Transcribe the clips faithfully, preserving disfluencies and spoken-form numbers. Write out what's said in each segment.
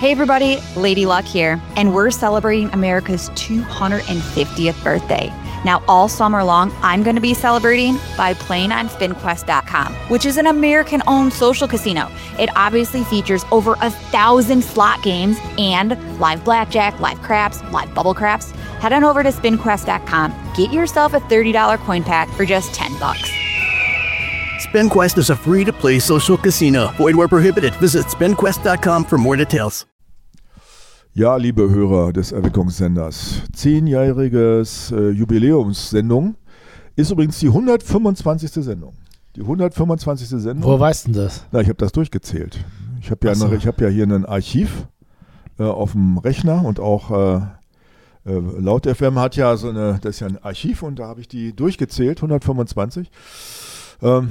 Hey everybody, Lady Luck here, and we're celebrating America's two hundred fiftieth birthday. Now all summer long, I'm going to be celebrating by playing on spin quest dot com, which is an American-owned social casino. It obviously features over a thousand slot games and live blackjack, live craps, live bubble craps. Head on over to spin quest dot com, get yourself a thirty dollars coin pack for just ten bucks. SpinQuest is a free-to-play social casino. Void where prohibited. Visit spin quest dot com for more details. Ja, liebe Hörer des Erweckungssenders, zehnjähriges äh, Jubiläumssendung ist übrigens die hundertfünfundzwanzigste Sendung. Die hundertfünfundzwanzigste Sendung. Wo weißt du das? Na, ich habe das durchgezählt. Ich habe ja, so. ich hab ja hier ein Archiv äh, auf dem Rechner und auch äh, äh, Laut F M hat ja so eine, das ist ja ein Archiv und da habe ich die durchgezählt, hundertfünfundzwanzig. Ähm,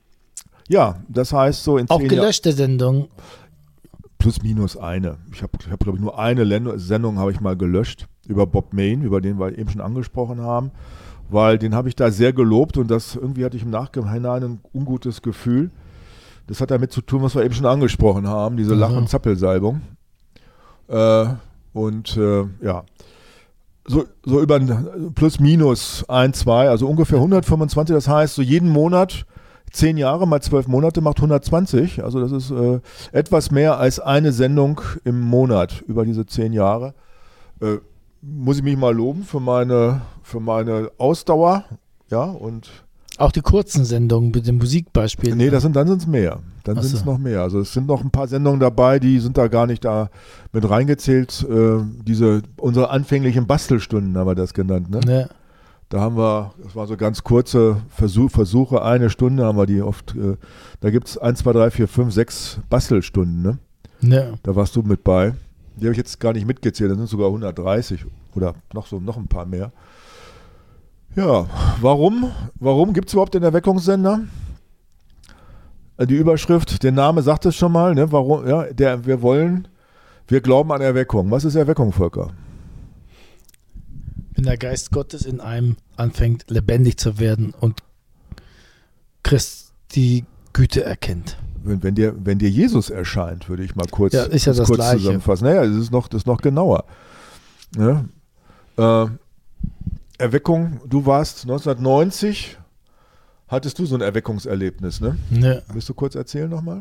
ja, das heißt so in zehn Jahren. Auch gelöschte Sendung. Plus minus eine. Ich habe, ich hab, glaube ich, nur eine Lend- Sendung habe ich mal gelöscht über Bob Main, über den wir eben schon angesprochen haben, weil den habe ich da sehr gelobt und das irgendwie hatte ich im Nachhinein ein ungutes Gefühl. Das hat damit zu tun, was wir eben schon angesprochen haben, diese Lach- und Zappelsalbung. Äh, und äh, ja, so, so über plus minus ein, zwei, also ungefähr hundertfünfundzwanzig, das heißt, so jeden Monat zehn Jahre mal zwölf Monate macht hundertzwanzig, also das ist äh, etwas mehr als eine Sendung im Monat über diese zehn Jahre. Äh, muss ich mich mal loben für meine, für meine Ausdauer, ja, und auch die kurzen Sendungen mit den Musikbeispielen. Nee, das sind, dann sind es mehr. Dann Ach sind es so. noch mehr. Also es sind noch ein paar Sendungen dabei, die sind da gar nicht da mit reingezählt. Äh, diese, unsere anfänglichen Bastelstunden haben wir das genannt, ne? Ne. Da haben wir, das waren so ganz kurze Versuch, Versuche, eine Stunde haben wir die oft, äh, da gibt es eins, zwei, drei, vier, fünf, sechs Bastelstunden, ne? Ne. Da warst du mit bei. Die habe ich jetzt gar nicht mitgezählt, das sind sogar hundertdreißig oder noch so, noch ein paar mehr. Ja, warum? Warum gibt es überhaupt den Erweckungssender? Die Überschrift, der Name sagt es schon mal, ne? Warum? Ja, der, wir wollen, wir glauben an Erweckung. Was ist Erweckung, Volker? Wenn der Geist Gottes in einem anfängt, lebendig zu werden und Christi Güte erkennt. Wenn, wenn, dir, wenn dir Jesus erscheint, würde ich mal kurz, ja, ist ja das kurz Gleiche. zusammenfassen. Naja, das ist noch, das ist noch genauer. Ja? Äh, Erweckung, du warst neunzehnhundertneunzig, hattest du so ein Erweckungserlebnis, ne? Ne. Willst du kurz erzählen nochmal?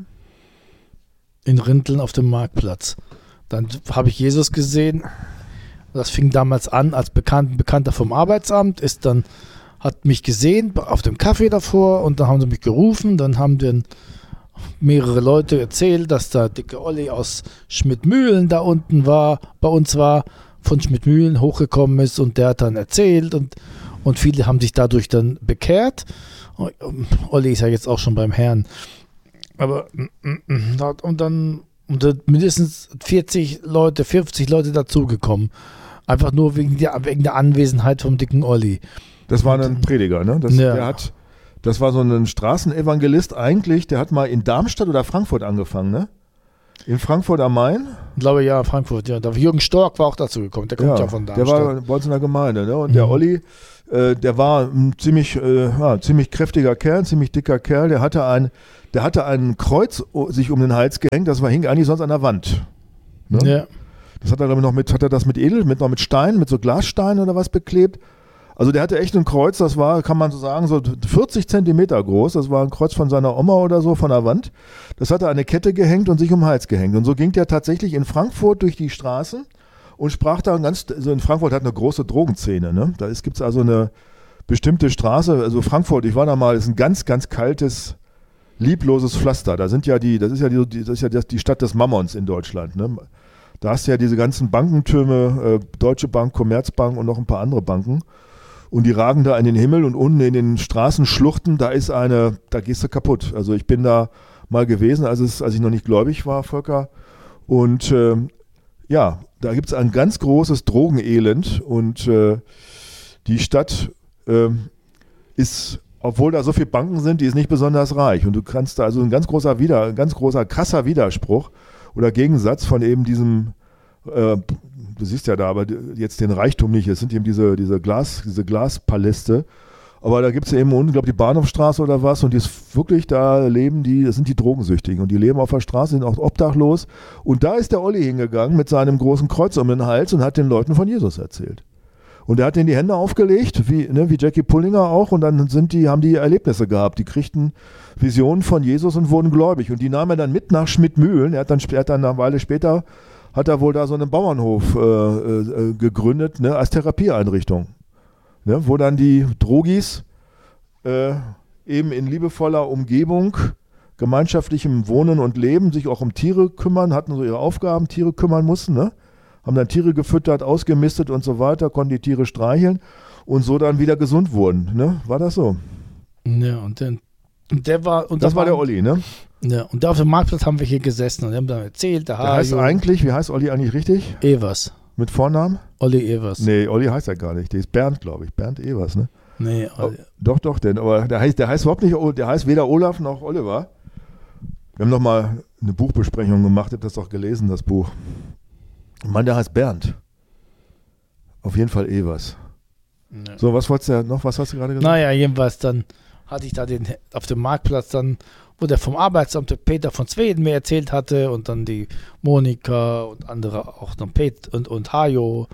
In Rinteln auf dem Marktplatz. Dann habe ich Jesus gesehen. Das fing damals an als Bekannt, Bekannter vom Arbeitsamt, ist dann, hat mich gesehen auf dem Kaffee davor und dann haben sie mich gerufen, dann haben dann mehrere Leute erzählt, dass da dicke Olli aus Schmidtmühlen da unten war, bei uns war, von Schmidtmühlen hochgekommen ist und der hat dann erzählt und, und viele haben sich dadurch dann bekehrt. Olli ist ja jetzt auch schon beim Herrn. Aber und dann und mindestens vierzig Leute, fünfzig Leute dazugekommen. Einfach nur wegen der, wegen der Anwesenheit vom dicken Olli. Das war ein Prediger, ne? Das, ja. der hat, das war so ein Straßenevangelist eigentlich, der hat mal in Darmstadt oder Frankfurt angefangen, ne? In Frankfurt am Main? Ich glaube, ja, Frankfurt, ja. Da Jürgen Stork war auch dazu gekommen, der kommt ja, ja von Darmstadt. Der war bei uns in der Gemeinde, ne? Und mhm. der Olli, äh, der war ein ziemlich, äh, ja, ziemlich kräftiger Kerl, ein ziemlich dicker Kerl, der hatte ein, der hatte ein Kreuz sich um den Hals gehängt, das war, hing eigentlich sonst an der Wand. Ne? Ja. Das hat er damit noch mit, hat er das mit Edel, mit noch mit Stein, mit so Glassteinen oder was beklebt. Also der hatte echt ein Kreuz, das war, kann man so sagen, so vierzig Zentimeter groß. Das war ein Kreuz von seiner Oma oder so von der Wand. Das hat er an eine Kette gehängt und sich um den Hals gehängt. Und so ging der tatsächlich in Frankfurt durch die Straßen und sprach da ganz, also in Frankfurt hat eine große Drogenszene, ne? Da gibt es also eine bestimmte Straße, also Frankfurt, ich war da mal, ist ein ganz, ganz kaltes, liebloses Pflaster. Da sind ja die, das ist ja die, das ist ja die Stadt des Mammons in Deutschland, ne? Da hast du ja diese ganzen Bankentürme, äh, Deutsche Bank, Commerzbank und noch ein paar andere Banken. Und die ragen da in den Himmel und unten in den Straßenschluchten, da ist eine, da gehst du kaputt. Also ich bin da mal gewesen, als, es, als ich noch nicht gläubig war, Volker. Und äh, ja, da gibt es ein ganz großes Drogenelend und äh, die Stadt äh, ist, obwohl da so viele Banken sind, die ist nicht besonders reich. Und du kannst da also ein ganz großer Wider, ein ganz großer, krasser Widerspruch oder Gegensatz von eben diesem, äh, du siehst ja da aber jetzt den Reichtum nicht, es sind eben diese, diese, Glas, diese Glaspaläste Aber da gibt es eben unten, glaube ich, die Bahnhofstraße oder was, und die ist wirklich, da leben die, das sind die Drogensüchtigen und die leben auf der Straße, sind auch obdachlos. Und da ist der Olli hingegangen mit seinem großen Kreuz um den Hals und hat den Leuten von Jesus erzählt. Und er hat denen die Hände aufgelegt, wie, ne, wie Jackie Pullinger auch, und dann sind die, haben die Erlebnisse gehabt. Die kriegten Visionen von Jesus und wurden gläubig. Und die nahm er dann mit nach Schmidtmühlen. Er hat dann, er hat dann eine Weile später, hat er wohl da so einen Bauernhof äh, äh, gegründet, ne, als Therapieeinrichtung. Ne, wo dann die Drogis äh, eben in liebevoller Umgebung, gemeinschaftlichem Wohnen und Leben sich auch um Tiere kümmern, hatten so ihre Aufgaben, Tiere kümmern mussten, ne? Haben dann Tiere gefüttert, ausgemistet und so weiter, konnten die Tiere streicheln und so dann wieder gesund wurden. Ne? War das so? Ja, und, dann, und der war... Und das da war der waren, Olli, ne? Ja, und da auf dem Marktplatz haben wir hier gesessen und haben dann erzählt, der, der heißt eigentlich, wie heißt Olli eigentlich richtig? Evers. Mit Vornamen? Olli Evers. Nee, Olli heißt er gar nicht. Der ist Bernd, glaube ich. Bernd Evers, ne? Nee, Olli. Oh, doch, doch, denn, aber der heißt, der heißt überhaupt nicht, der heißt weder Olaf noch Oliver. Wir haben noch mal eine Buchbesprechung gemacht, ihr habt das doch gelesen, das Buch. Ich meine, der heißt Bernd. Auf jeden Fall Evers. Ja. So, was wolltest du noch? Was hast du gerade gesagt? Naja, jedenfalls dann hatte ich da den auf dem Marktplatz dann, wo der vom Arbeitsamt der Peter von Zweden mir erzählt hatte und dann die Monika und andere auch noch Pet und, und Hajo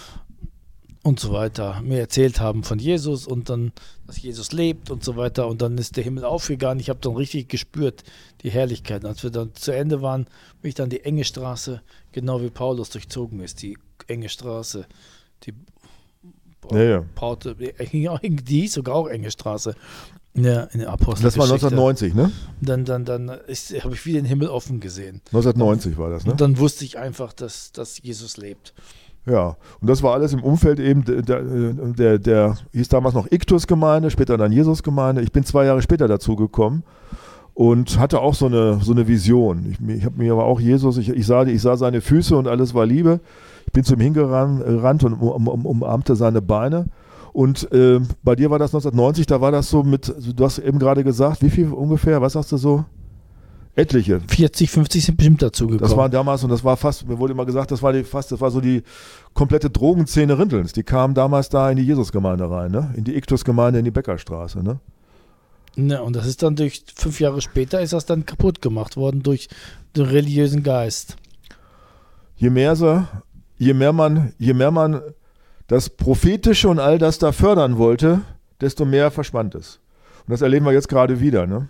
und so weiter mir erzählt haben von Jesus und dann, dass Jesus lebt und so weiter und dann ist der Himmel aufgegangen. Ich habe dann richtig gespürt, die Herrlichkeit. Als wir dann zu Ende waren, bin ich dann die enge Straße, genau wie Paulus durchzogen ist, die enge Straße, die ja, ja. Paute, die hieß sogar auch enge Straße. Ja, in der Apostel. Das war neunzehnhundert neunzig, ne? Dann, dann, dann habe ich wieder den Himmel offen gesehen. neunzehnhundertneunzig war das, ne? Und dann wusste ich einfach, dass, dass Jesus lebt. Ja, und das war alles im Umfeld eben, der, der, der, der hieß damals noch Iktus-Gemeinde, später dann Jesus-Gemeinde. Ich bin zwei Jahre später dazu gekommen und hatte auch so eine, so eine Vision. Ich, ich habe mir aber auch Jesus, ich, ich, sah, ich sah seine Füße und alles war Liebe. Ich bin zu ihm hingerannt und um, um, umarmte seine Beine. Und äh, bei dir war das neunzehnhundertneunzig, da war das so mit, du hast eben gerade gesagt, wie viel ungefähr, was sagst du so? Etliche. vierzig, fünfzig sind bestimmt dazu gekommen. Das war damals, und das war fast, mir wurde immer gesagt, das war die, fast, das war so die komplette Drogenszene Rintelns. Die kamen damals da in die Jesusgemeinde rein, ne? In die Iktusgemeinde, in die Bäckerstraße, ne? Ja, und das ist dann durch, fünf Jahre später ist das dann kaputt gemacht worden durch den religiösen Geist. Je mehr so, je mehr man, je mehr man das Prophetische und all das da fördern wollte, desto mehr verschwand es. Und das erleben wir jetzt gerade wieder, ne?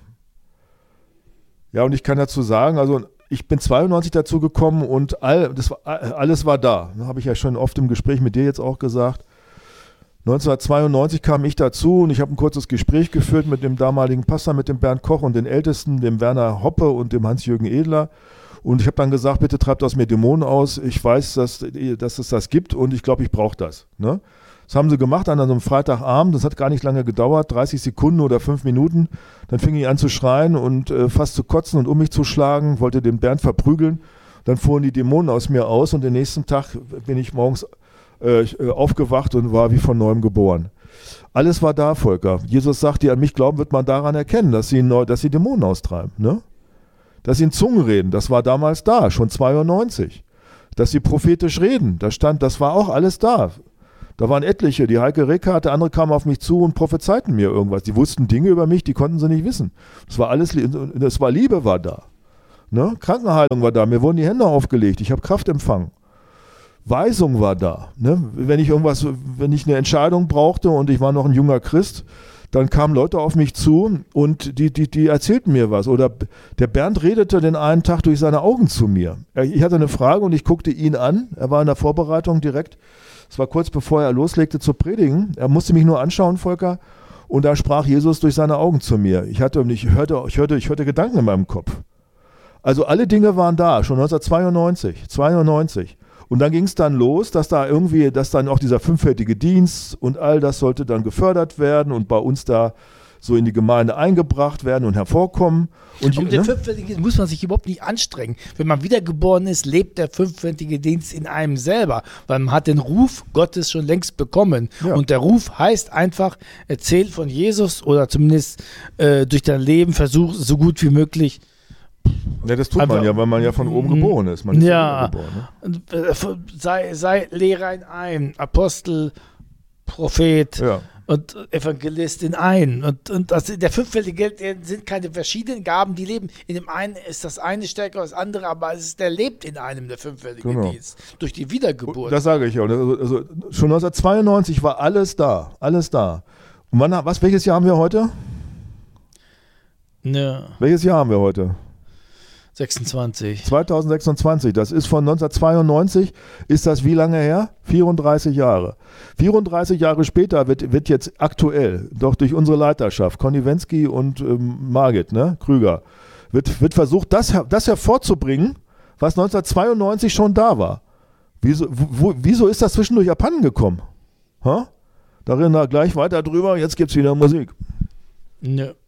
Ja, und ich kann dazu sagen, also ich bin zweiundneunzig dazu gekommen und all, das war, alles war da. Das habe ich ja schon oft im Gespräch mit dir jetzt auch gesagt. neunzehnhundertzweiundneunzig kam ich dazu und ich habe ein kurzes Gespräch geführt mit dem damaligen Pastor, mit dem Bernd Koch und den Ältesten, dem Werner Hoppe und dem Hans-Jürgen Edler. Und ich habe dann gesagt, bitte treibt aus mir Dämonen aus. Ich weiß, dass, dass es das gibt und ich glaube, ich brauche das. Ne? Das haben sie gemacht an einem Freitagabend. Das hat gar nicht lange gedauert, dreißig Sekunden oder fünf Minuten. Dann fing ich an zu schreien und äh, fast zu kotzen und um mich zu schlagen, wollte den Bernd verprügeln. Dann fuhren die Dämonen aus mir aus und den nächsten Tag bin ich morgens äh, aufgewacht und war wie von neuem geboren. Alles war da, Volker. Jesus sagt, die an mich glauben, wird man daran erkennen, dass sie, neu, dass sie Dämonen austreiben. Ne? Dass sie in Zungen reden, das war damals da, schon zweiundneunzig. Dass sie prophetisch reden, das stand, das war auch alles da. Da waren etliche, die Heike Reckart, der andere kam auf mich zu und prophezeiten mir irgendwas. Die wussten Dinge über mich, die konnten sie nicht wissen. Das war alles, das war Liebe war da. Ne? Krankenheilung war da, mir wurden die Hände aufgelegt, ich habe Kraft empfangen. Weisung war da. Ne? Wenn ich irgendwas, wenn ich eine Entscheidung brauchte und ich war noch ein junger Christ, dann kamen Leute auf mich zu und die, die, die erzählten mir was. Oder der Bernd redete den einen Tag durch seine Augen zu mir. Ich hatte eine Frage und ich guckte ihn an. Er war in der Vorbereitung direkt. Es war kurz bevor er loslegte zu predigen. Er musste mich nur anschauen, Volker. Und da sprach Jesus durch seine Augen zu mir. Ich hatte, ich hörte, ich hörte, ich hörte Gedanken in meinem Kopf. Also alle Dinge waren da, schon neunzehnhundertzweiundneunzig, zweiundneunzig. Und dann ging es dann los, dass da irgendwie, dass dann auch dieser fünffältige Dienst und all das sollte dann gefördert werden und bei uns da so in die Gemeinde eingebracht werden und hervorkommen. Und um den fünffältigen Dienst muss man sich überhaupt nicht anstrengen. Wenn man wiedergeboren ist, lebt der fünffältige Dienst in einem selber, weil man hat den Ruf Gottes schon längst bekommen. Ja. Und der Ruf heißt einfach, erzähl von Jesus oder zumindest äh, durch dein Leben versuch so gut wie möglich. Ja, das tut aber, man ja, weil man ja von oben geboren ist. Man ist ja, ja geboren, ne? sei, sei Lehrer in einem, Apostel, Prophet Ja. und Evangelist in einen. Und, und das, der fünffältige sind keine verschiedenen Gaben, die leben. In dem einen ist das eine stärker als das andere, aber es ist, der lebt in einem, der fünffältige Genau. Dienst. Durch die Wiedergeburt. Das sage ich ja. Also, also schon neunzehnhundertzweiundneunzig war alles da. Alles da. Und wann, was, welches Jahr haben wir heute? Ne, Welches Jahr haben wir heute? sechsundzwanzig. zweitausendsechsundzwanzig, das ist von neunzehnhundertzweiundneunzig, ist das wie lange her? vierunddreißig Jahre. vierunddreißig Jahre später wird, wird jetzt aktuell, doch durch unsere Leiterschaft, Conny Wensky und ähm, Margit, ne, Krüger, wird, wird versucht, das, das hervorzubringen, was neunzehnhundertzweiundneunzig schon da war. Wieso, wo, wieso ist das zwischendurch abhanden gekommen? Ha? Da reden wir gleich weiter drüber, jetzt gibt es wieder Musik. Ne.